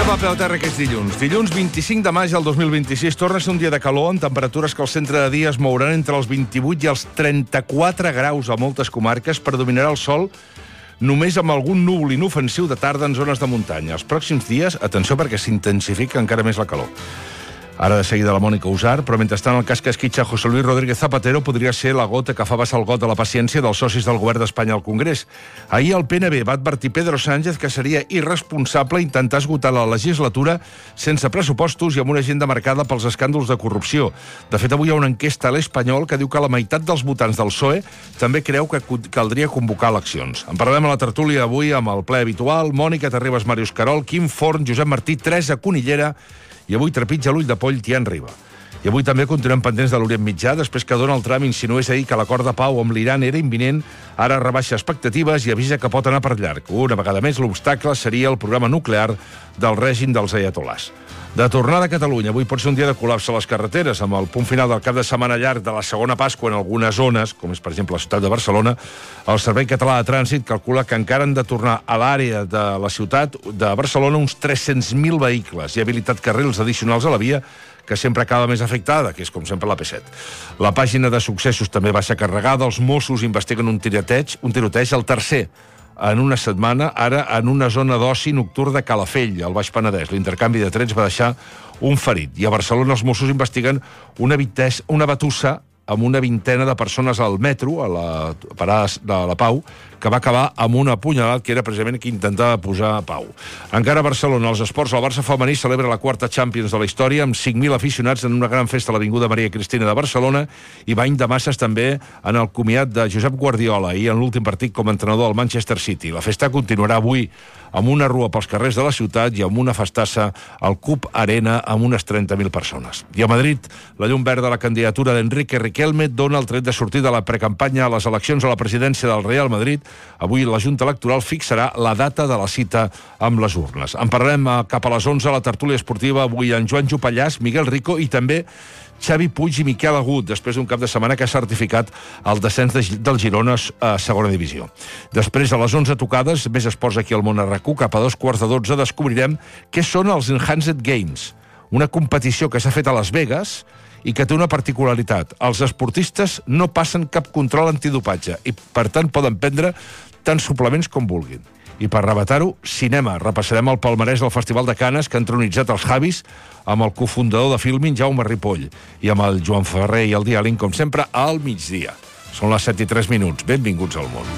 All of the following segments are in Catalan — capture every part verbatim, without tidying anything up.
Comencem a peu a terra aquest dilluns. Dilluns vint-i-cinc de maig del dos mil vint-i-sis torna a ser un dia de calor amb temperatures que al centre de dia es mouran entre els vint-i-vuit i els trenta-quatre graus a moltes comarques. Predominarà el sol només amb algun núvol inofensiu de tarda en zones de muntanya. Els pròxims dies, atenció perquè s'intensifica encara més la calor. Ara de seguida la Mònica Usar, però mentrestant el cas que esquitxa José Luis Rodríguez Zapatero podria ser la gota que fa vessar el got de la paciència dels socis del govern d'Espanya al Congrés. Ahir el P N B va advertir Pedro Sánchez que seria irresponsable intentar esgotar la legislatura sense pressupostos i amb una agenda marcada pels escàndols de corrupció. De fet, avui hi ha una enquesta a l'Espanyol que diu que la meitat dels votants del P S O E també creu que caldria convocar eleccions. En parlarem a la tertúlia avui amb el ple habitual, Mònica Terribas, Màrius Carol, Quim Forn, Josep Martí, Teresa Conillera, i avui trepitja l'ull de poll Tian Riba. I avui també continuem pendents de l'Orient Mitjà, després que Donald Trump insinués ahir que l'acord de pau amb l'Iran era imminent, ara rebaixa expectatives i avisa que pot anar per llarg. Una vegada més, l'obstacle seria el programa nuclear del règim dels ayatolars. De tornada a Catalunya, avui pot ser un dia de col·lapse a les carreteres, amb el punt final del cap de setmana llarg de la segona Pasqua en algunes zones, com és, per exemple, la ciutat de Barcelona. El Servei Català de Trànsit calcula que encara han de tornar a l'àrea de la ciutat de Barcelona uns tres-cents mil vehicles i ha habilitat carrils addicionals a la via, que sempre acaba més afectada, que és, com sempre, la P set. La pàgina de successos també va ser carregada. Els Mossos investiguen un tiroteig, un tiroteig, el tercer en una setmana, ara en una zona d'oci nocturn de Calafell, al Baix Penedès. L'intercanvi de trets va deixar un ferit. I a Barcelona els Mossos investiguen una, vites, una batussa amb una vintena de persones al metro, a la parada de la Pau, que va acabar amb un apunyalat que era precisament qui intentava posar pau. Encara a Barcelona, als esports, el Barça femení celebra la quarta Champions de la història amb cinc mil aficionats en una gran festa a l'Avinguda Maria Cristina de Barcelona i bany de masses també en el comiat de Josep Guardiola i en l'últim partit com a entrenador del Manchester City. La festa continuarà avui amb una rua pels carrers de la ciutat i amb una festassa al Cup Arena amb unes trenta mil persones. I a Madrid, la llum verda de la candidatura d'Enrique Riquelme dona el tret de sortir de la precampanya a les eleccions a la presidència del Real Madrid. Avui la Junta Electoral fixarà la data de la cita amb les urnes. En parlarem cap a les onze a la tertúlia esportiva, avui en Joan Jopallàs, Miguel Rico i també Xavi Puig i Miquel Agut, després d'un cap de setmana que ha certificat el descens de, del Girona a segona divisió. Després, a les onze tocades, més esports aquí al Món a RAC u, cap a dos quarts de dotze, descobrirem què són els Enhanced Games, una competició que s'ha fet a Las Vegas i que té una particularitat. Els esportistes no passen cap control antidopatge i, per tant, poden prendre tants suplements com vulguin. I per rebatar-ho, cinema. Repassarem el palmarès del Festival de Canes, que ha entronitzat els Javis amb el cofundador de Filmin, Jaume Ripoll, i amb el Joan Ferrer i el Dialin, com sempre, al migdia. Són les set i tres minuts. Benvinguts al món.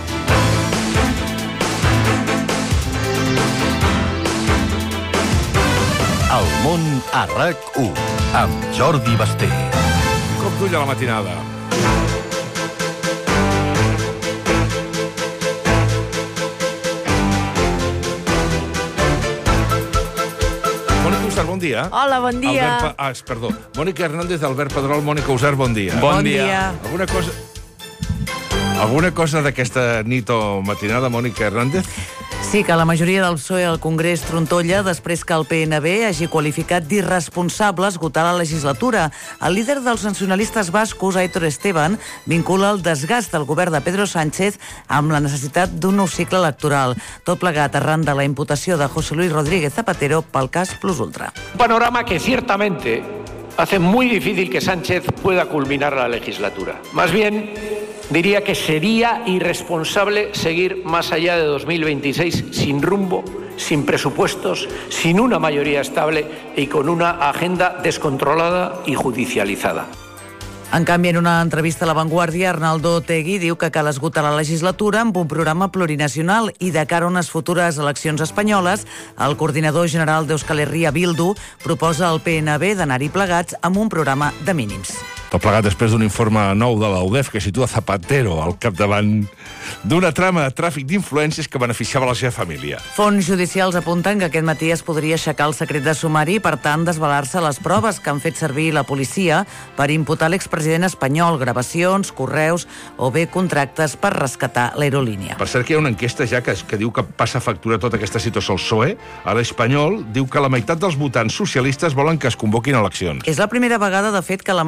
El món a RAC u, amb Jordi Basté. Cop d'ull a la matinada. Bon dia. Hola, bon dia. Albert, ah, perdó. Mònica Hernández, Albert Pedrol, Mònica Usar, bon dia. Bon, bon dia. dia. Alguna cosa... Alguna cosa d'aquesta nit o matinada, Mònica Hernández? Sí, que la majoria del P S O E al Congrés trontolla després que el P N B hagi qualificat d'irresponsable esgotar la legislatura. El líder dels nacionalistes bascos, Aitor Esteban, vincula el desgast del govern de Pedro Sánchez amb la necessitat d'un nou cicle electoral. Tot plegat arran de la imputació de José Luis Rodríguez Zapatero pel cas Plus Ultra. Un panorama que ciertamente hace muy difícil que Sánchez pueda culminar la legislatura. Más bien, diría que sería irresponsable seguir más allá de dos mil veintiséis sin rumbo, sin presupuestos, sin una mayoría estable y con una agenda descontrolada y judicializada. En canvi, en una entrevista a La Vanguardia, Arnaldo Otegi diu que cal esgotar la legislatura amb un programa plurinacional i de cara a unes futures eleccions espanyoles, el coordinador general d'Euskal Herria Bildu proposa al P N B d'anar-hi plegats amb un programa de mínims. Tot plegat després d'un informe nou de la U D E F que situa Zapatero al capdavant d'una trama de tràfic d'influències que beneficiava la seva família. Fonts judicials apunten que aquest matí es podria aixecar el secret de sumari i, per tant, desvelar-se les proves que han fet servir la policia per imputar l'expresident espanyol, gravacions, correus o bé contractes per rescatar l'aerolínia. Per cert, que hi ha una enquesta ja que, que diu que passa factura tota aquesta situació al P S O E. A l'Espanyol diu que la meitat dels votants socialistes volen que es convoquin eleccions. És la primera vegada, de fet, que la majoria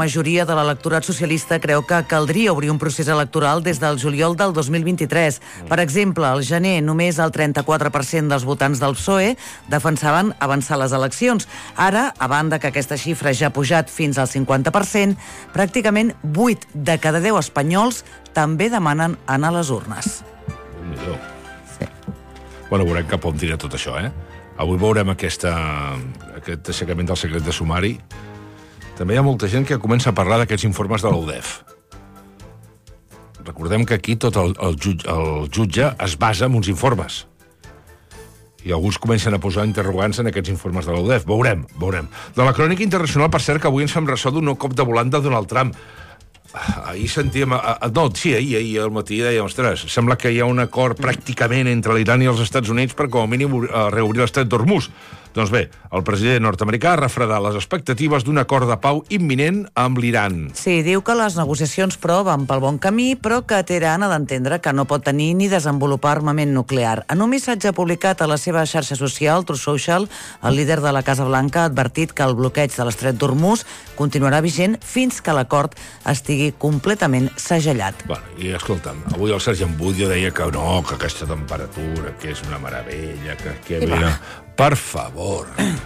de l'electorat socialista creu que caldria obrir un procés electoral des del juliol del dos mil vint-i-tres. Per exemple, al gener només el trenta-quatre per cent dels votants del P S O E defensaven avançar les eleccions. Ara, a banda que aquesta xifra ja ha pujat fins al cinquanta per cent, pràcticament vuit de cada deu espanyols també demanen anar a les urnes. Déu-n'hi-do. Sí. Bueno, veurem cap on tira tot això, eh? Avui veurem aquesta, aquest aixecament del secret de sumari. També hi ha molta gent que comença a parlar d'aquests informes de l'U D E F. Recordem que aquí tot el, el, jutge, el jutge es basa en uns informes. I alguns comencen a posar interrogants en aquests informes de l'U D E F. Veurem, veurem. De la crònica internacional, per cert, que avui ens fem ressò d'un nou cop de volant de Donald Trump. Ahir sentíem... No, sí, ahir, ahir al matí dèiem, ostres, sembla que hi ha un acord pràcticament entre l'Iran i els Estats Units per com a mínim reobrir l'estret d'Hormuz. Doncs bé, el president nord-americà ha refredat les expectatives d'un acord de pau imminent amb l'Iran. Sí, diu que les negociacions, però, van pel bon camí, però que Teheran ha d'entendre que no pot tenir ni desenvolupar armament nuclear. En un missatge publicat a la seva xarxa social, Truth Social, el líder de la Casa Blanca ha advertit que el bloqueig de l'estret d'Hormuz continuarà vigent fins que l'acord estigui completament segellat. Bueno, i escolta'm, avui el Sergent Budio deia que no, que aquesta temperatura, que és una meravella, que... que mira, per favor.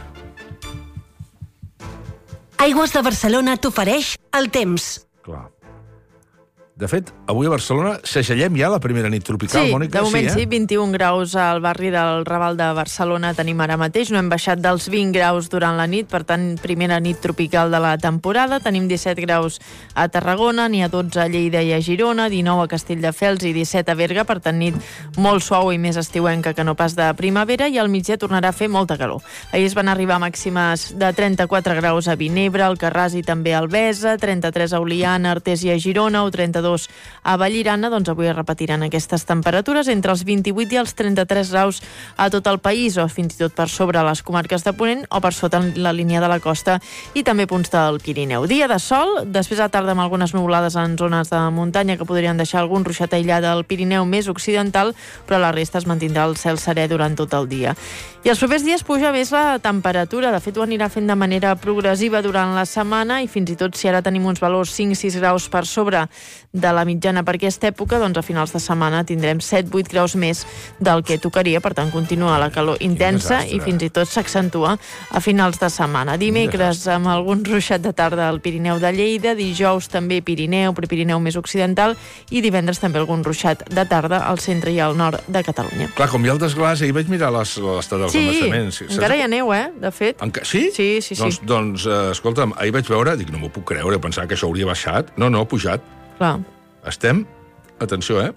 Aigües de Barcelona t'ofereix el temps. Clar. De fet, avui a Barcelona segellem ja la primera nit tropical, sí, Mònica? De moment sí, eh? sí, vint-i-un graus al barri del Raval de Barcelona tenim ara mateix, no hem baixat dels vint graus durant la nit, per tant, primera nit tropical de la temporada, tenim disset graus a Tarragona, n'hi ha dotze a Lleida i a Girona, dinou a Castelldefels i disset a Berga, per tant, nit molt suau i més estiuenca que no pas de primavera, i al migdia tornarà a fer molta calor. Ahir es van arribar màximes de trenta-quatre graus a Vinebre, Alcarràs i també a Albesa, trenta-tres a Oliana, Artés i a Girona, o trenta-dos a Vallirana, doncs avui es repetiran aquestes temperatures entre els vint-i-vuit i els trenta-tres graus a tot el país, o fins i tot per sobre les comarques de Ponent o per sota la línia de la costa i també punts del Pirineu. Dia de sol, després a tarda amb algunes nuvolades en zones de muntanya que podrien deixar algun ruixat aïllat al Pirineu més occidental, però la resta es mantindrà el cel serè durant tot el dia. I els propers dies puja més la temperatura, de fet ho anirà fent de manera progressiva durant la setmana i fins i tot si ara tenim uns valors cinc sis graus per sobre de la mitjana per aquesta època, doncs a finals de setmana tindrem set vuit graus més del que tocaria, per tant continua la calor intensa i fins i tot s'accentua a finals de setmana. Dimecres amb algun ruixat de tarda al Pirineu de Lleida, dijous també Pirineu, Prepirineu més occidental i divendres també algun ruixat de tarda al centre i al nord de Catalunya. Clar, com hi ha el desglàs, ahir vaig mirar l'estat dels sí, embassaments. Sí, encara hi ha neu, eh, de fet. Enca... Sí? Sí, sí, sí. Doncs, doncs eh, escolta'm, ahir vaig veure, dic, no m'ho puc creure, pensava que això hauria baixat. No, no, ha pujat. Clar. Estem, atenció, eh?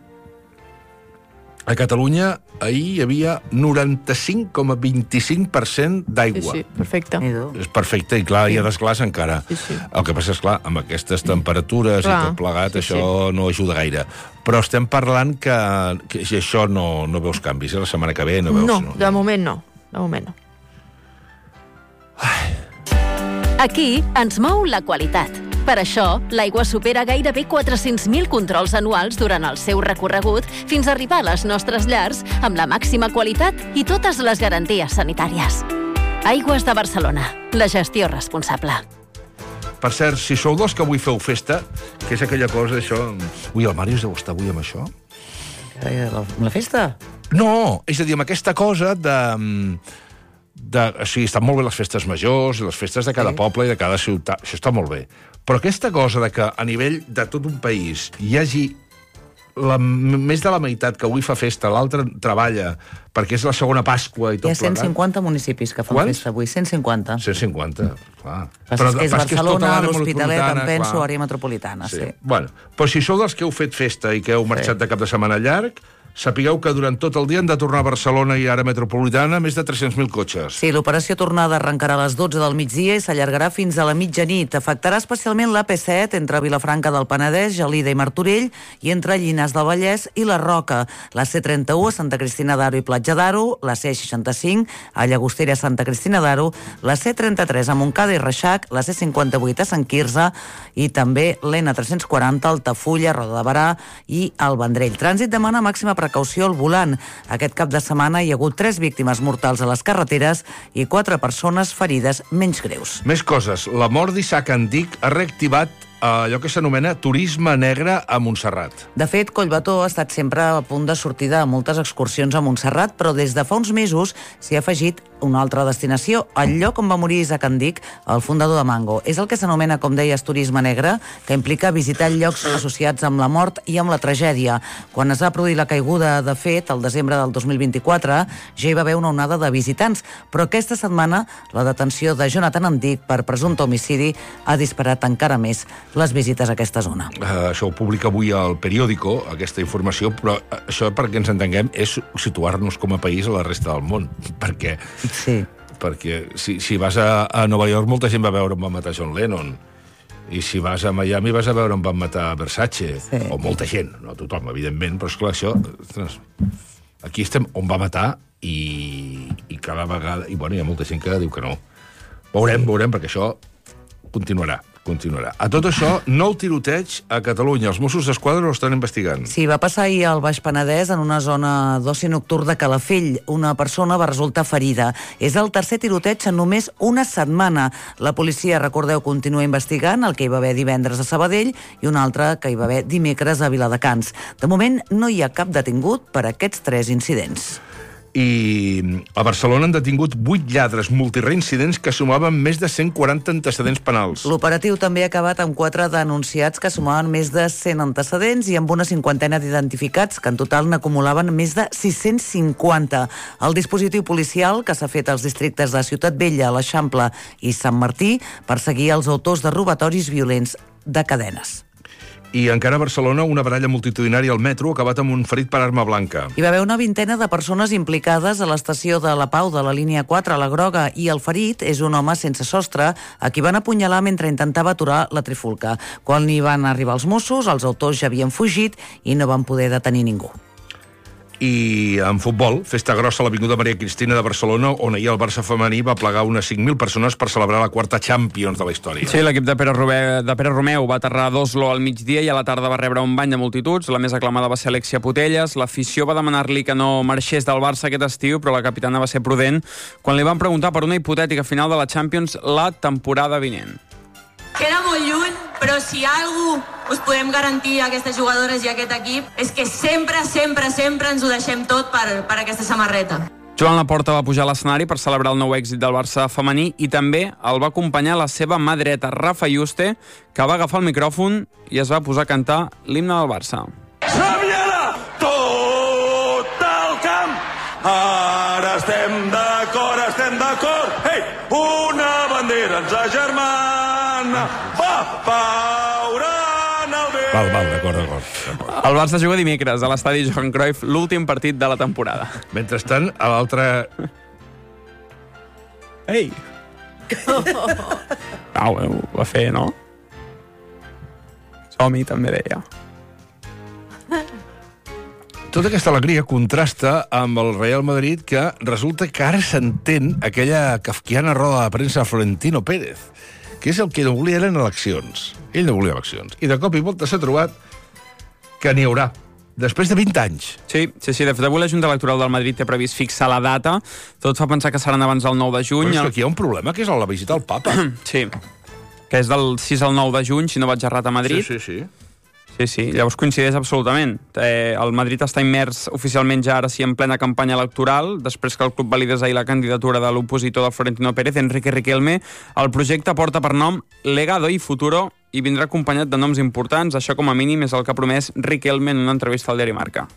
A Catalunya ahir hi havia noranta-cinc coma vint-i-cinc per cent d'aigua. Sí, sí, perfecte. És perfecte, i clar, sí. Hi ha desglàs encara. Sí, sí. El que passa és, clar, amb aquestes temperatures clar, i tot plegat, sí, això sí. no ajuda gaire. Però estem parlant que, que si això no, no veus canvis, eh? La setmana que ve no veus... No, no, de moment no. De moment no. Ai. Aquí ens mou la qualitat. Per això, l'aigua supera gairebé quatre-cents mil controls anuals durant el seu recorregut fins a arribar a les nostres llars amb la màxima qualitat i totes les garanties sanitàries. Aigües de Barcelona, la gestió responsable. Per cert, si sou dels que avui feu festa, que és aquella cosa, això... Ui, el Màrius deu estar avui amb això? Amb la festa? No, és a dir, amb aquesta cosa de... de o sigui, estan molt bé les festes majors, les festes de cada sí. poble i de cada ciutat. Això està molt bé. Però aquesta cosa de que a nivell de tot un país hi hagi la, més de la meitat que avui fa festa, l'altre treballa, perquè és la segona Pasqua i tot plegat... Hi ha cent cinquanta municipis que fan Quants? festa avui, cent cinquanta. cent cinquanta, clar. Però és que és Barcelona, l'Hospitalet, en penso, àrea metropolitana, sí. sí. Bueno, però si sou dels que heu fet festa i que heu marxat sí. de cap de setmana llarg, sapigueu que durant tot el dia han de tornar a Barcelona i àrea metropolitana més de tres-cents mil cotxes. Sí, l'operació tornada arrencarà a les dotze del migdia i s'allargarà fins a la mitjanit. Afectarà especialment l'A P set entre Vilafranca del Penedès, Gelida i Martorell i entre Llinars del Vallès i la Roca. La C trenta-u a Santa Cristina d'Aro i Platja d'Aro, la C seixanta-cinc a Llagostera i Santa Cristina d'Aro, la C trenta-tres a Montcada i Reixac, la C cinquanta-vuit a Sant Quirze i també l'N tres-cents quaranta a Altafulla, Roda de Barà i al Vendrell. Trànsit demana màxima precaució al volant. Aquest cap de setmana hi ha hagut tres víctimes mortals a les carreteres i quatre persones ferides menys greus. Més coses. La mort d'Isaac Andic ha reactivat allò que s'anomena turisme negre a Montserrat. De fet, Collbató ha estat sempre a punt de sortida a moltes excursions a Montserrat, però des de fa uns mesos s'hi ha afegit una altra destinació, el lloc on va morir Isaac Andic, el fundador de Mango. És el que s'anomena, com deies, turisme negre, que implica visitar llocs associats amb la mort i amb la tragèdia. Quan es va produir la caiguda, de fet, al desembre del dos mil vint-i-quatre, ja hi va haver una onada de visitants, però aquesta setmana la detenció de Jonathan Andic per presumpte homicidi ha disparat encara més les visites a aquesta zona. Uh, això ho publica avui al Periódico, aquesta informació, però això, perquè ens entenguem, és situar-nos com a país a la resta del món, perquè... Sí. Perquè si, si vas a, a Nova York, molta gent va veure on van matar John Lennon. I si vas a Miami vas a veure on van matar Versace. Sí. O molta gent, no tothom, evidentment, però esclar, això... Aquí estem on va matar i, i cada vegada... I bueno, hi ha molta gent que diu que no. Veurem, veurem, perquè això continuarà. continuarà. A tot això, nou tiroteig a Catalunya. Els Mossos d'Esquadra ho estan investigant. Sí, va passar ahir al Baix Penedès en una zona d'oci nocturn de Calafell. Una persona va resultar ferida. És el tercer tiroteig en només una setmana. La policia, recordeu, continua investigant el que hi va haver divendres a Sabadell i un altre que hi va haver dimecres a Viladecans. De moment, no hi ha cap detingut per aquests tres incidents. I a Barcelona han detingut vuit lladres multireincidents que sumaven més de cent quaranta antecedents penals. L'operatiu també ha acabat amb quatre denunciats que sumaven més de cent antecedents i amb una cinquantena d'identificats que en total n'acumulaven més de sis-cents cinquanta. El dispositiu policial que s'ha fet als districtes de Ciutat Vella, l'Eixample i Sant Martí per seguir els autors de robatoris violents de cadenes. I encara a Barcelona, una baralla multitudinària al metro ha acabat amb un ferit per arma blanca. Hi va haver una vintena de persones implicades a l'estació de la Pau de la línia quatre, a la Groga, i el ferit és un home sense sostre a qui van apunyalar mentre intentava aturar la trifulca. Quan hi van arribar els Mossos, els autors ja havien fugit i no van poder detenir ningú. I en futbol, festa grossa a l'Avinguda Maria Cristina de Barcelona, on ahir el Barça femení va plegar unes cinc mil persones per celebrar la quarta Champions de la història. Sí, l'equip de Pere, Rube, de Pere Romeu va aterrar d'Oslo al migdia i a la tarda va rebre un bany de multituds. La més aclamada va ser Alexia Putelles. L'afició va demanar-li que no marxés del Barça aquest estiu, però la capitana va ser prudent quan li van preguntar per una hipotètica final de la Champions la temporada vinent. Queda molt lluny, però si algú us podem garantir a aquestes jugadores i a aquest equip és que sempre, sempre, sempre ens ho deixem tot per, per aquesta samarreta. Joan Laporta va pujar a l'escenari per celebrar el nou èxit del Barça femení i també el va acompanyar la seva mà dreta, Rafa Juste, que va agafar el micròfon i es va posar a cantar l'himne del Barça. Xaviera, tot el camp, ara estem d'acord, estem d'acord, ei, una bandera ens agermana, va, pauran el vent. Val, val, d'acord, d'acord. El Barça juga dimecres a l'estadi Johan Cruyff, l'últim partit de la temporada. Mentrestant, a l'altre... Ei! Au, ho va fer, no? Som-hi, també deia. Tota aquesta alegria contrasta amb el Real Madrid, que resulta que ara s'entén aquella kafkiana roda de premsa a Florentino Pérez, que és el que no volia eren eleccions. Ell no volia eleccions. I de cop i volta s'ha trobat que n'hi haurà, després de vint anys. Sí, sí, sí. De fet, avui la Junta Electoral del Madrid té previst fixar la data. Tot fa pensar que seran abans del nou de juny. Però és que aquí hi ha un problema, que és la visita al papa. Sí, que és del sis al nou de juny, si no vaig errat a Madrid. Sí, sí, sí. Sí, sí, llavors coincideix absolutament. Eh, el Madrid està immers oficialment ja ara sí en plena campanya electoral, després que el club validés ahir la candidatura de l'opositor de Florentino Pérez, Enrique Riquelme. El projecte porta per nom Legado y Futuro i vindrà acompanyat de noms importants. Això, com a mínim, és el que ha promès Riquelme en una entrevista al diari Marca.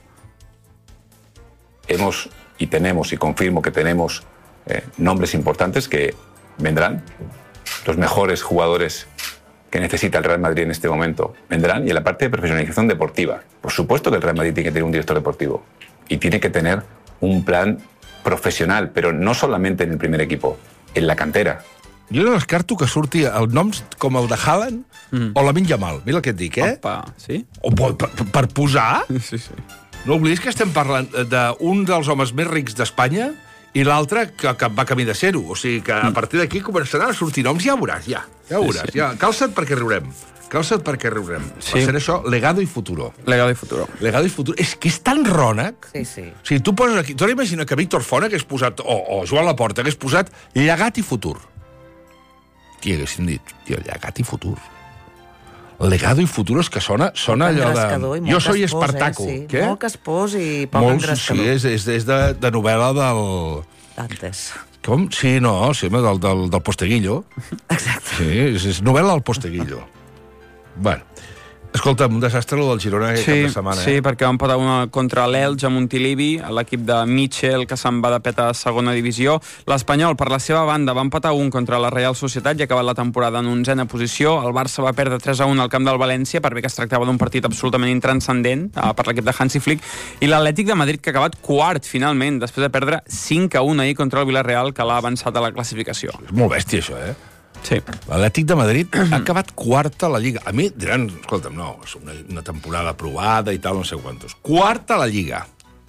Hemos y tenemos, y confirmo que tenemos eh, nombres importantes que vendrán, los mejores jugadores que necesita el Real Madrid en este momento vendrán, y en la parte de profesionalización deportiva. Por supuesto que el Real Madrid tiene que tener un director deportivo y tiene que tener un plan profesional, pero no solamente en el primer equipo, en la cantera. Jo no descarto que surti el noms com el de Haaland mm. o Lamine Yamal. Mira el que et dic, eh? Opa, sí? O per, per, per posar... Sí, sí. No oblidis que estem parlant d'un dels homes més rics d'Espanya i l'altre que, que va camí de ser-ho. O sigui que a partir d'aquí començaran a sortir noms, ja veuràs, ja. Ja veuràs, sí, sí. Ja. Calça't perquè riurem. Calça't perquè riurem. Sí. Va ser això, Legado y Futuro. Legado y Futuro. Legado y Futuro. És que és tan rònec. Sí, sí. O sigui, tu poses aquí... Tu ara imagina que Víctor Font hagués posat, o, o Joan Laporta hagués posat Llegat i Futur. Qui haguessin dit? Tio, Llegat i Futur. Legado i Futuros, que sona, sona allò de... Jo soy Espartaco. Eh? Sí. Què? Molt caspós i poc Molt, engrescador. sí, és, és, és de, de novel·la del... Dantes. Com? Sí, no, sí, del, del, del Posteguillo. Exacte. Sí, és, és novel·la del Posteguillo. Bueno, escolta'm, un desastre el del Girona aquest sí, cap de setmana. Sí, eh? perquè van patar una contra l'Elx a Montilivi, l'equip de Mitchell, que se'n va de peta a segona divisió. L'Espanyol, per la seva banda, va empatar un contra la Real Societat i ha acabat la temporada en onzena posició. El Barça va perdre tres a un al camp del València, per bé que es tractava d'un partit absolutament intranscendent eh, per l'equip de Hansi Flick. I l'Atlètic de Madrid, que ha acabat quart, finalment, després de perdre cinc a un ahir contra el Villarreal, que l'ha avançat a la classificació. És molt bèstia, això, eh? Sí. L'Atlètic de Madrid ha acabat quarta a la Lliga. A mi diran, escolta'm, no, és una, una temporada provada i tal, no sé quantos. Quarta a la Lliga.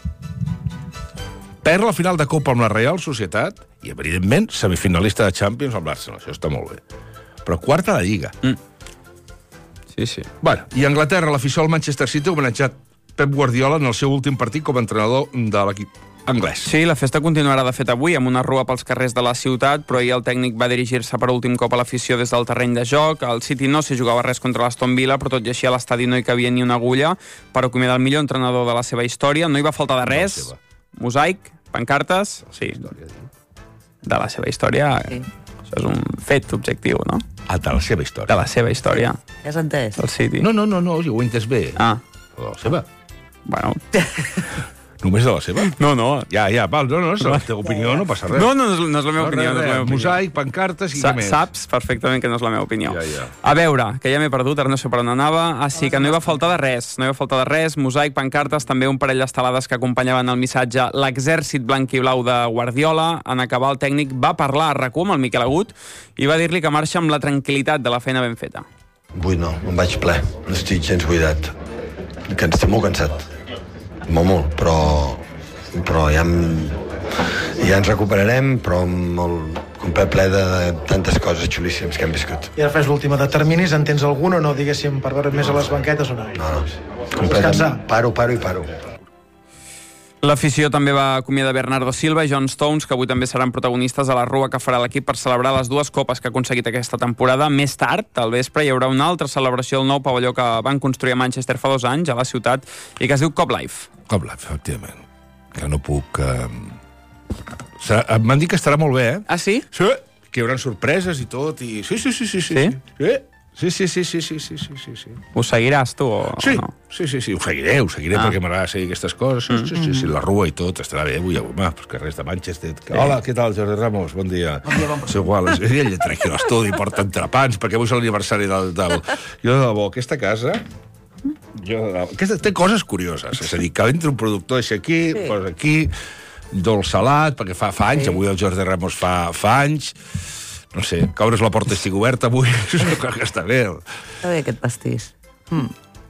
Perd la final de Copa amb la Real Societat i, evidentment, semifinalista de Champions amb l'Arsenal. Això està molt bé. Però quarta a la Lliga. Mm. Sí, sí. Bueno, i a Anglaterra, l'afició al Manchester City ha homenatjat Pep Guardiola en el seu últim partit com a entrenador de l'equip anglès. Sí, la festa continuarà de fet avui amb una rua pels carrers de la ciutat, però ahir el tècnic va dirigir-se per últim cop a l'afició des del terreny de joc. El City no s'hi jugava res contra l'Aston Villa, però tot i així a l'estadi no hi cabia ni una agulla per acomiadar el millor entrenador de la seva història. No hi va faltar de res. Mosaic, pancartes... Sí, de la seva història. Sí. Això és un fet objectiu, no? Ah, de la seva història. De la seva història. Ja has entès? Del City. No, no, no, no, jo ho he entès bé. Ah. De la seva. Bueno... Només de la seva? No, no. Ja, ja, val, no, no, és la teva opinió, no passa res. No, no, no és, no és la meva no, opinió. Res, no és la meva opinió. Mosaic, pancartes i Sa què més? Saps perfectament que no és la meva opinió. Ja, ja. A veure, que ja m'he perdut, ara no sé per on anava. Ah, sí, que no hi va faltar de res. No hi va faltar de res. Mosaic, pancartes, també un parell d'estelades que acompanyaven el missatge l'exèrcit blanc i blau de Guardiola. En acabar, el tècnic va parlar a RAC u amb el Miquel Agut i va dir-li que marxa amb la tranquil·litat de la feina ben feta. Avui no, em vaig ple. No estic gens buidat. Que estic molt cansat. Molt, molt, però... però ja, em, ja ens recuperarem, però molt, un ple ple de, de tantes coses xulíssimes que hem viscut. I ara fes l'última de terminis, en tens algun o no, diguéssim, per veure més a les banquetes o no? No, no, completament, paro, paro i paro. L'afició també va acomiadar Bernardo Silva i John Stones, que avui també seran protagonistes a la rua que farà l'equip per celebrar les dues copes que ha aconseguit aquesta temporada. Més tard, al vespre, hi haurà una altra celebració del nou pavelló que van construir a Manchester fa dos anys, a la ciutat, i que es diu Cop Life. Cop Life, efectivament. Que no puc... Eh... M'han dit que estarà molt bé, eh? Ah, sí? Sí, que hi haurà sorpreses i tot, i... Sí, sí, sí, sí, sí. Sí? Sí, sí, sí, sí, sí, sí, sí, sí, sí. Ho seguiràs, tu, o, sí, o no? Sí, sí, sí, ho seguiré, ho seguiré, ah. perquè m'agrada seguir aquestes coses. Sí, sí, sí, sí, la rua i tot, estarà bé avui, home, els carrers de Manchester. Sí. Hola, què tal, Jordi Ramos? Bon dia. Bon dia, bon dia. És igual, és ell entra aquí a l'estudi, porta entrepans, perquè avui és l'aniversari del, del... Jo, de debò, aquesta casa... Jo, aquesta, té coses curioses, és a dir, que entra un productor així aquí, sí. Posa aquí, dolç salat, perquè fa, fa anys, sí. Avui el Jordi Ramos fa, fa anys, no sé, que obres la porta estigui oberta avui, que està bé. Està bé aquest pastís. Mm.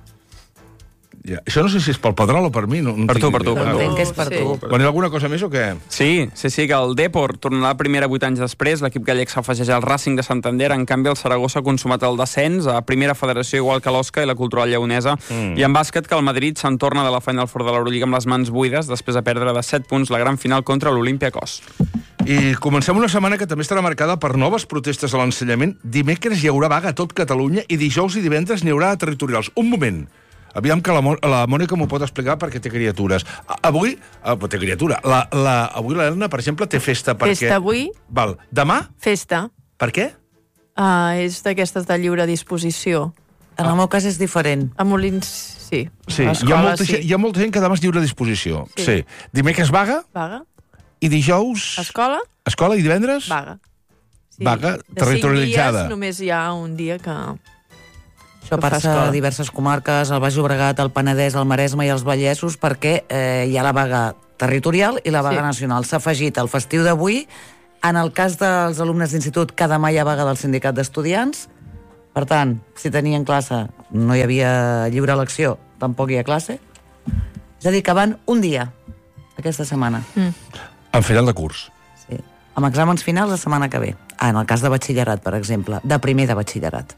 Ja. Això no sé si és pel Pedrol o per mi. No, no per tu, per tu. Entenc que és per sí. tu. Bueno, hi ha alguna cosa més o què? Sí, sí, sí, que el Depor tornarà a primera vuit anys després, l'equip gallec s'afegeix al Racing de Santander, en canvi el Saragossa ha consumat el descens a primera federació igual que l'Osca i la Cultural Lleonesa, mm. i en bàsquet que el Madrid se'n torna de la Final Four de l'Eurolliga amb les mans buides després de perdre de set punts la gran final contra l'Olympiacos. I comencem una setmana que també estarà marcada per noves protestes a l'ensenyament. Dimecres hi haurà vaga a tot Catalunya i dijous i divendres n'hi haurà a territorials. Un moment. Aviam que la, la Mònica m'ho pot explicar perquè té criatures. Avui, ah, té criatura, la, la, avui l'Elna, per exemple, té festa perquè... Festa avui. Val. Demà? Festa. Per què? Uh, és d'aquestes de lliure disposició. En el meu cas és diferent. A Molins, sí. Sí, hi ha, molta, sí. Hi ha molta gent que demà és lliure disposició. Sí. sí. Dimecres vaga. Vaga. I dijous... Escola. Escola i divendres? Vaga. Sí. Vaga territorialitzada. De cinc dies només hi ha un dia que... Això passa a diverses comarques, al Baix Llobregat, al Penedès, al Maresme i als Vallesos, perquè eh, hi ha la vaga territorial i la vaga sí. nacional. S'ha afegit el festiu d'avui. En el cas dels alumnes d'institut, cada demà hi ha vaga del sindicat d'estudiants. Per tant, si tenien classe, no hi havia lliure elecció, tampoc hi ha classe. És a dir, que van un dia aquesta setmana. Mm. En final de curs. Sí. Amb exàmens finals la setmana que ve. Ah, en el cas de batxillerat, per exemple, de primer de batxillerat.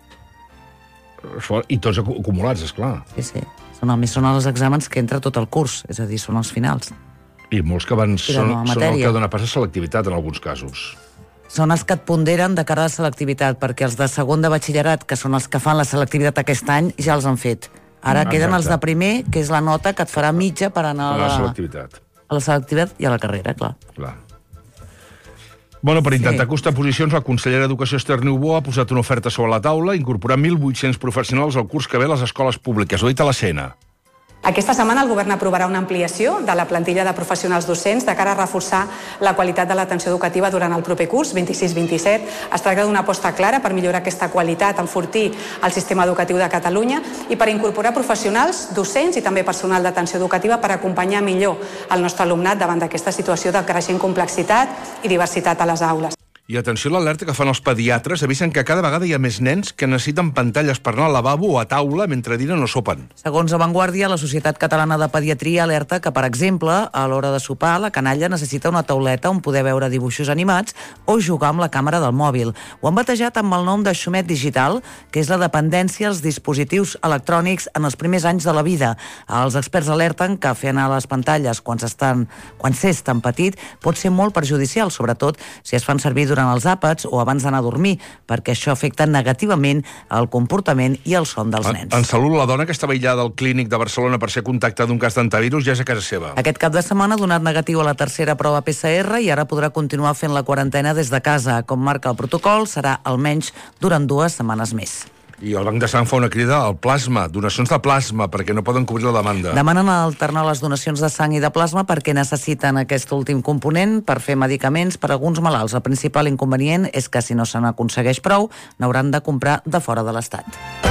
I tots acumulats, esclar. Sí, sí. Són, a més, són els exàmens que entra tot el curs, és a dir, són els finals. I molts que van... Són, són el que dona pas a selectivitat, en alguns casos. són els que et ponderen de cara a la selectivitat, perquè els de segon de batxillerat, que són els que fan la selectivitat aquest any, ja els han fet. Ara Exacte. queden els de primer, que és la nota que et farà mitja per anar a A la la, selectivitat. a la selectivitat i a la carrera, clar. Clar. Bueno, per intentar Sí. acostar posicions, la consellera d'Educació Esther Niubó ha posat una oferta sobre la taula, incorporar mil vuit-cents professionals al curs que ve a les escoles públiques. Ho ha dit a la C N. Aquesta setmana el govern aprovarà una ampliació de la plantilla de professionals docents de cara a reforçar la qualitat de l'atenció educativa durant el proper curs, vint-i-sis vint-i-set. Es tracta d'una aposta clara per millorar aquesta qualitat, enfortir el sistema educatiu de Catalunya i per incorporar professionals docents i també personal d'atenció educativa per acompanyar millor el nostre alumnat davant d'aquesta situació de creixent complexitat i diversitat a les aules. I atenció a l'alerta que fan els pediatres, avisen que cada vegada hi ha més nens que necessiten pantalles per anar al lavabo o a taula mentre dinen o sopen. Segons Avantguàrdia, la Societat Catalana de Pediatria alerta que, per exemple, a l'hora de sopar, la canalla necessita una tauleta on poder veure dibuixos animats o jugar amb la càmera del mòbil. Ho han batejat amb el nom de xumet digital, que és la dependència als dispositius electrònics en els primers anys de la vida. Els experts alerten que fer anar a les pantalles quan s'estan, quan s'és tan petit pot ser molt perjudicial, sobretot si es fan servir durant els àpats o abans d'anar a dormir, perquè això afecta negativament el comportament i el son dels nens. En, en salut, la dona que estava aïllada al clínic de Barcelona per ser contacte d'un cas d'antivirus ja és a casa seva. Aquest cap de setmana ha donat negatiu a la tercera prova P C R i ara podrà continuar fent la quarantena des de casa. Com marca el protocol, serà almenys durant dues setmanes més. I el Banc de Sang fa una crida al plasma, donacions de plasma, perquè no poden cobrir la demanda. Demanen alternar les donacions de sang i de plasma perquè necessiten aquest últim component per fer medicaments per a alguns malalts. El principal inconvenient és que si no se n'aconsegueix prou, n'hauran de comprar de fora de l'Estat.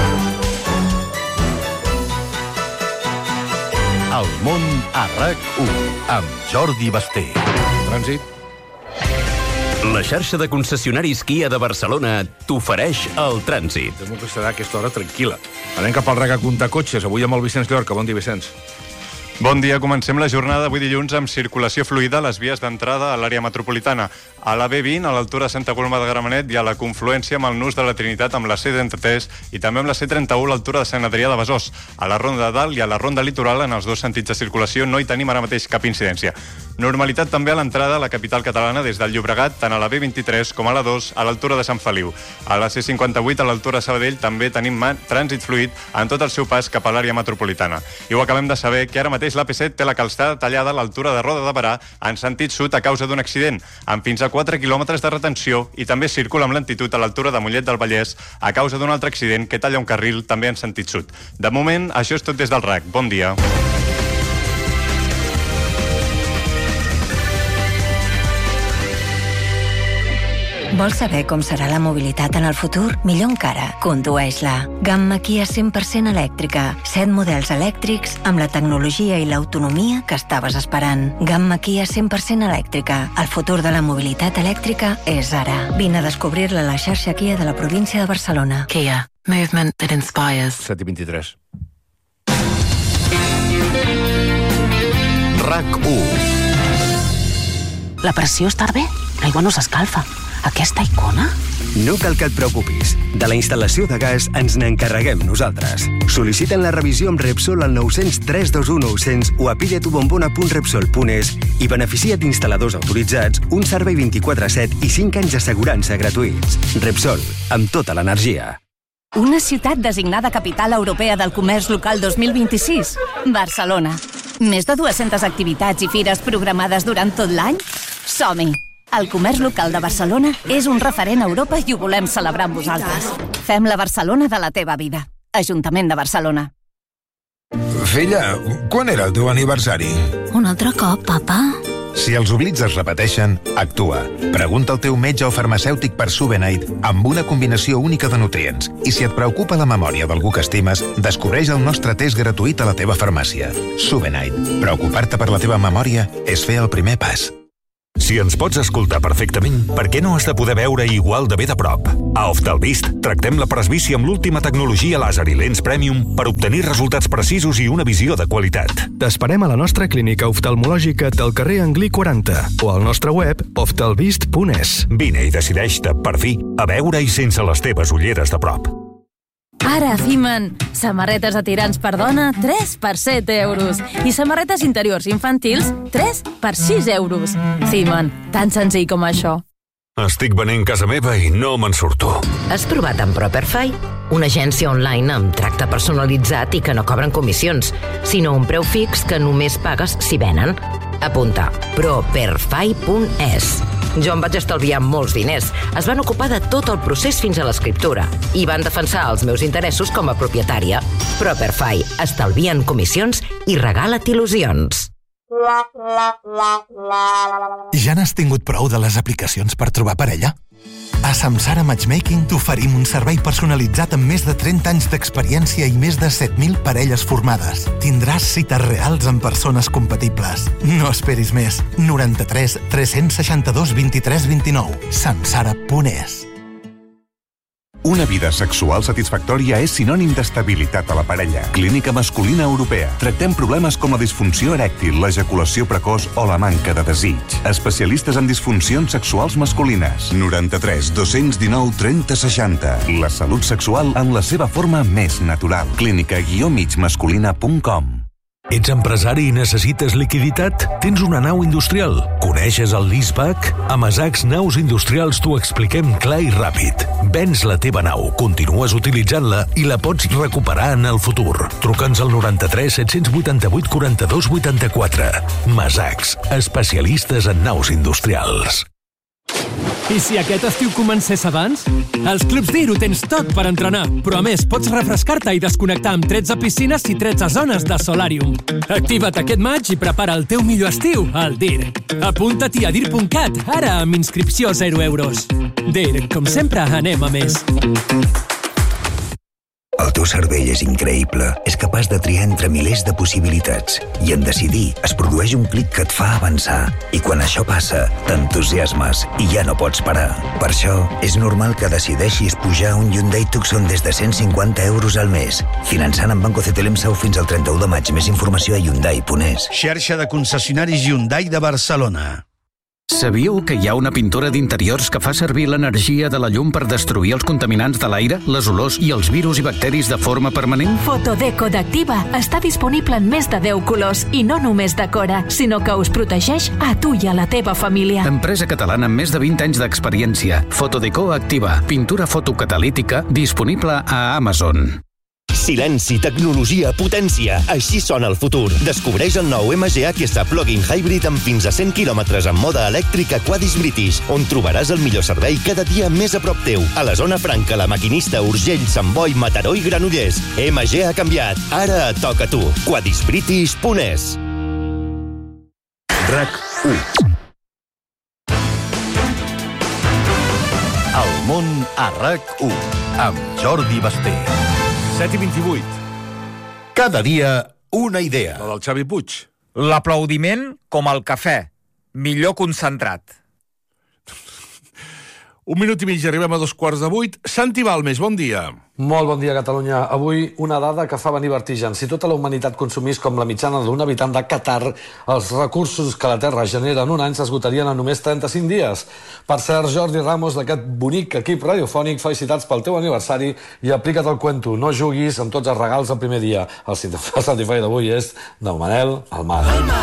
El món a RAC u amb Jordi Basté. Trànsit. La xarxa de concessionaris Kia de Barcelona t'ofereix el trànsit. És molt que serà aquesta hora tranquil·la. Anem cap al RAC a comptar cotxes, avui amb el Vicenç Llorca. Bon dia, Vicenç. Bon dia, comencem la jornada d'avui dilluns amb circulació fluida a les vies d'entrada a l'àrea metropolitana. A la B vint, a l'altura de Santa Coloma de Gramenet, hi ha la confluència amb el Nus de la Trinitat amb la C trenta-tres i també amb la C trenta-u a l'altura de Sant Adrià de Besòs. A la Ronda de Dalt i a la Ronda Litoral, en els dos sentits de circulació, no hi tenim ara mateix cap incidència. Normalitat també a l'entrada a la capital catalana des del Llobregat, tant a la B vint-i-tres com a la dos, a l'altura de Sant Feliu. A la C cinquanta-vuit, a l'altura de Sabadell, també tenim trànsit fluid en tot el seu pas cap a l'àrea metropolitana. I ho acabem de saber, que ara mateix l'A P set té la calçada tallada a l'altura de Roda de Barà en sentit sud a causa d'un accident, amb fins a quatre quilòmetres de retenció, i també circula amb lentitud a l'altura de Mollet del Vallès a causa d'un altre accident que talla un carril també en sentit sud. De moment, això és tot des del RAC. Bon dia. Vols saber com serà la mobilitat en el futur? Millor encara, condueix-la. Gamma Kia cent per cent elèctrica. set models elèctrics amb la tecnologia i l'autonomia que estaves esperant. Gamma Kia cent per cent elèctrica. El futur de la mobilitat elèctrica és ara. Vine a descobrir-la a la xarxa Kia de la província de Barcelona. Kia. Movement that inspires. set i vint-i-tres. RAC u. La pressió està bé? L'aigua no s'escalfa. Aquesta icona? No cal que et preocupis. De la instal·lació de gas ens n'encarreguem nosaltres. Sol·licita'n la revisió amb Repsol al nou zero tres dos u nou zero zero o a pilla tu bombona punt repsol punt es i beneficia't d'instal·ladors autoritzats, un servei vint-i-quatre set i cinc anys d'assegurança gratuïts. Repsol, amb tota l'energia. Una ciutat designada Capital Europea del Comerç Local dos mil vint-i-sis. Barcelona. Més de dues-centes activitats i fires programades durant tot l'any? Som-hi! El comerç local de Barcelona és un referent a Europa i ho volem celebrar amb vosaltres. Fem la Barcelona de la teva vida. Ajuntament de Barcelona. Filla, quan era el teu aniversari? Un altre cop, papa? Si els oblits es repeteixen, actua. Pregunta al teu metge o farmacèutic per Subenite amb una combinació única de nutrients. I si et preocupa la memòria d'algú que estimes, descobreix el nostre test gratuït a la teva farmàcia. Subenite. Preocupar-te per la teva memòria és fer el primer pas. Si ens pots escoltar perfectament, per què no has de poder veure igual de bé de prop? A Oftalvist tractem la presbícia amb l'última tecnologia làser i lents Premium per obtenir resultats precisos i una visió de qualitat. T'esperem a la nostra clínica oftalmològica del carrer Anglí quaranta o al nostre web oftalvist punt es. Vine i decideix-te, per fi, a veure-hi sense les teves ulleres de prop. Ara a Fiman, samarretes de tirants per dona, tres per set euros. I samarretes interiors infantils, tres per sis euros. Fiman, tan senzill com això. Estic venent casa meva i no me'n surto. Has provat amb Properfy? Una agència online amb tracte personalitzat i que no cobren comissions, sinó un preu fix que només pagues si venen. Apunta, properfy punt es. Jo em vaig estalviar molts diners. Es van ocupar de tot el procés fins a l'escriptura i van defensar els meus interessos com a propietària. Properfy, estalvien comissions i regala't il·lusions. Ja n'has tingut prou de les aplicacions per trobar parella? A Samsara Matchmaking t'oferim un servei personalitzat amb més de trenta anys d'experiència i més de set mil parelles formades. Tindràs cites reals amb persones compatibles. No esperis més. noranta-tres tres seixanta-dos vint-i-tres vint-i-nou. samsara punt es. Una vida sexual satisfactòria és sinònim d'estabilitat a la parella. Clínica Masculina Europea. Tractem problemes com la disfunció erèctil, l'ejaculació precoç o la manca de desig. Especialistes en disfuncions sexuals masculines. noranta-tres dos dinou trenta seixanta. La salut sexual en la seva forma més natural. clínica guió mig masculina punt com. Ets empresari i necessites liquiditat? Tens una nau industrial? Coneixes el leaseback? A Masacs Naus Industrials t'ho expliquem clar i ràpid. Vens la teva nau, continues utilitzant-la i la pots recuperar en el futur. Truca'ns al noranta-tres set vuitanta-vuit quaranta-dos vuitanta-quatre. Masacs, especialistes en naus industrials. I si aquest estiu comencés abans? Als Clubs D I R ho tens tot per entrenar, però a més pots refrescar-te i desconnectar amb tretze piscines i tretze zones de solàrium. Activa't aquest maig i prepara el teu millor estiu al D I R. Apunta-t'hi a dir punt cat, ara amb inscripció zero euros. D I R, com sempre, anem a més. El teu cervell és increïble. És capaç de triar entre milers de possibilitats. I en decidir es produeix un clic que et fa avançar. I quan això passa, t'entusiasmes i ja no pots parar. Per això, és normal que decideixis pujar un Hyundai Tucson des de cent cinquanta euros al mes. Finançant amb Banco C T L M S A U fins al trenta-u de maig. Més informació a hyundai punt es. Xarxa de concessionaris Hyundai de Barcelona. Sabíeu que hi ha una pintura d'interiors que fa servir l'energia de la llum per destruir els contaminants de l'aire, les olors i els virus i bacteris de forma permanent? Fotodeco d'Activa està disponible en més de deu colors i no només decora, sinó que us protegeix a tu i a la teva família. Empresa catalana amb més de vint anys d'experiència. Fotodeco Activa. Pintura fotocatalítica disponible a Amazon. Silenci, tecnologia, potència. Així sona el futur. Descobreix el nou M G H S Plug-in Hybrid amb fins a cent quilòmetres en mode elèctric a Quadis British, on trobaràs el millor servei cada dia més a prop teu. A la zona franca, La Maquinista, Urgell, Sant Boi, Mataró i Granollers. M G ha canviat. Ara et toca a tu. quadis british punt es. RAC u. El món a RAC u amb Jordi Basté. set i vint-i-vuit. Cada dia una idea. La del Xavi Puig. L'aplaudiment com el cafè. Millor concentrat. Un minut i mig, arribem a dos quarts de vuit. Santi Balmes, bon dia. Molt bon dia, Catalunya. Avui una dada que fa venir vertigen. Si tota la humanitat consumís com la mitjana d'un habitant de Qatar, els recursos que la Terra genera en un any s'esgotarien en només trenta-cinc dies. Per cert, Jordi Ramos, d'aquest bonic equip radiofònic, felicitats pel teu aniversari i aplica't el cuento. No juguis amb tots els regals el primer dia. El Certified d'avui és del Manel Almada.